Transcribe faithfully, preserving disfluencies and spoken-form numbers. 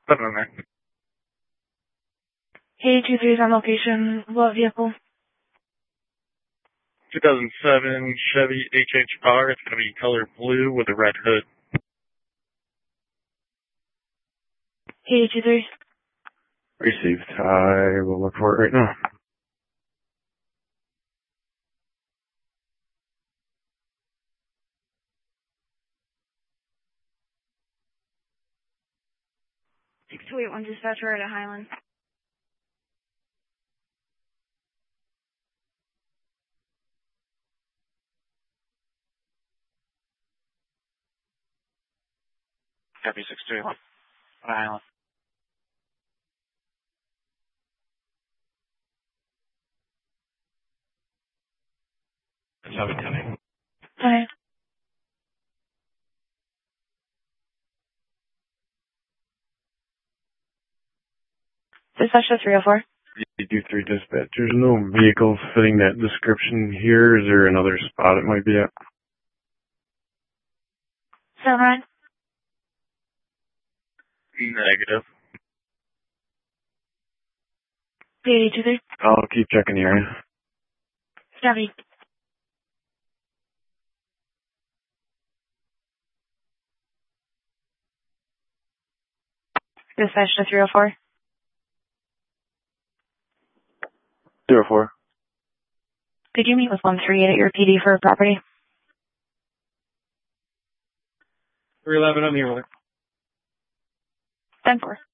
Put it on there. Hey, two three is on location. What vehicle? two thousand seven Chevy H H R. It's going to be color blue with a red hood. Hey, two three. Received. I will look for it right now. six two eight one dispatcher at Highland. Copy six two eight one. Island. seven ten. Hi. Dispatcher three oh four. You do three dispatch. There's no vehicle fitting that description here. Is there another spot it might be at? Seven nine. Negative. Hey, two three. I'll keep checking the area. Copy. Dispatch to three oh four. Zero four. Could you meet with one three eight at your P D for a property? three eleven, I'm here with it. ten four.